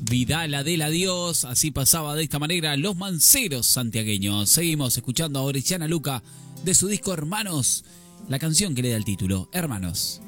Vidala del adiós, así pasaba de esta manera Los Manceros santiagueños. Seguimos escuchando a Orellana Luca de su disco Hermanos, la canción que le da el título, Hermanos.